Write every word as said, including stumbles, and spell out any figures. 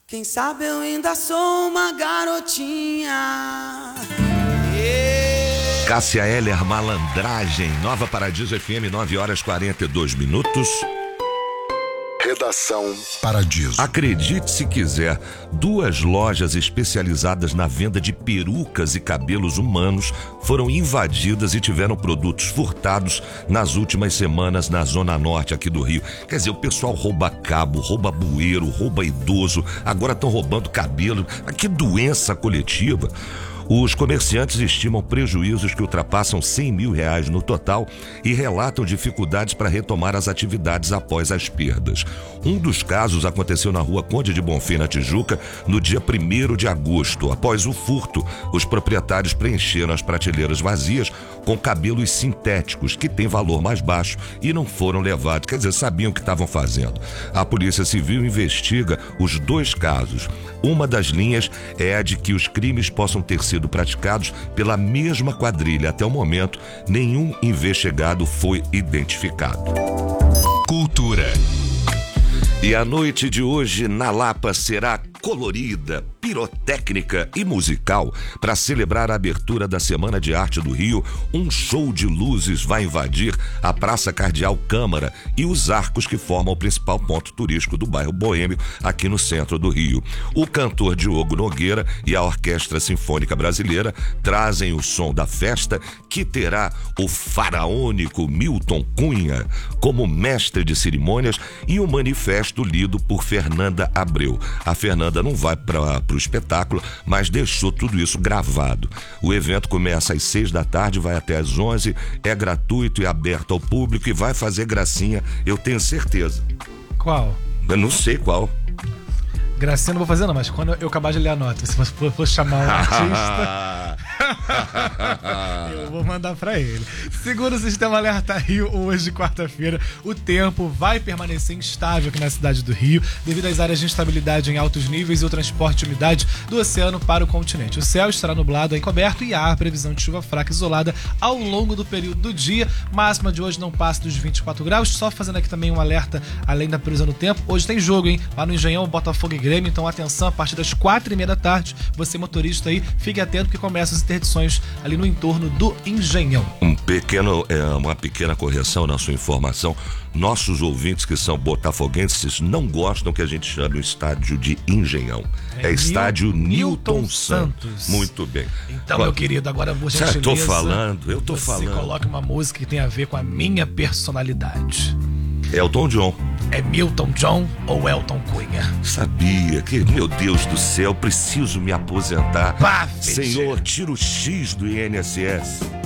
Quem sabe eu ainda sou uma garotinha. Yeah. Cássia Eller, Malandragem. Nova Paradiso F M, nove horas e quarenta e dois minutos. Redação Paradiso. Acredite se quiser, duas lojas especializadas na venda de perucas e cabelos humanos foram invadidas e tiveram produtos furtados nas últimas semanas na Zona Norte aqui do Rio. Quer dizer, o pessoal rouba cabo, rouba bueiro, rouba idoso, agora estão roubando cabelo. Que doença coletiva! Os comerciantes estimam prejuízos que ultrapassam cem mil reais no total e relatam dificuldades para retomar as atividades após as perdas. Um dos casos aconteceu na rua Conde de Bonfim, na Tijuca, no dia primeiro de agosto. Após o furto, os proprietários preencheram as prateleiras vazias com cabelos sintéticos, que têm valor mais baixo, e não foram levados. Quer dizer, sabiam o que estavam fazendo. A Polícia Civil investiga os dois casos. Uma das linhas é a de que os crimes possam ter sido praticados pela mesma quadrilha. Até o momento, nenhum investigado foi identificado. Cultura. E a noite de hoje na Lapa será colorida, pirotécnica e musical. Para celebrar a abertura da Semana de Arte do Rio, um show de luzes vai invadir a Praça Cardeal Câmara e os arcos que formam o principal ponto turístico do bairro Boêmio, aqui no centro do Rio. O cantor Diogo Nogueira e a Orquestra Sinfônica Brasileira trazem o som da festa, que terá o faraônico Milton Cunha como mestre de cerimônias e um manifesto lido por Fernanda Abreu. A Fernanda não vai para o espetáculo, mas deixou tudo isso gravado. O evento começa às seis da tarde, vai até às onze, é gratuito e aberto ao público e vai fazer gracinha, eu tenho certeza. Qual? Eu não sei qual. Gracinha não vou fazer não, mas quando eu acabar de ler a nota, se você for, for chamar um artista, eu vou mandar pra ele. Segundo o Sistema Alerta Rio, hoje, quarta-feira, o tempo vai permanecer instável aqui na cidade do Rio, devido às áreas de instabilidade em altos níveis e o transporte de umidade do oceano para o continente. O céu estará nublado e encoberto e há previsão de chuva fraca isolada ao longo do período do dia. Máxima de hoje não passa dos vinte e quatro graus. Só fazendo aqui também um alerta, além da previsão do tempo, hoje tem jogo, hein? Lá no Engenhão, Botafogo e Grêmio, então atenção, a partir das quatro e meia da tarde, você motorista aí, fique atento que começam as interdições ali no entorno do Engenhão. Um pequeno, é, uma pequena correção na sua informação. Nossos ouvintes que são botafoguenses não gostam que a gente chame o estádio de Engenhão. É, é estádio Newton, Newton Santos. Santos. Muito bem. Então, meu querido, agora eu vou gentileza. Eu tô falando, eu tô você falando. Você coloca uma música que tem a ver com a minha personalidade. Elton John. É Milton John ou Elton Cunha? Sabia que, meu Deus do céu, preciso me aposentar. Bah, Senhor, tira o X do I N S S.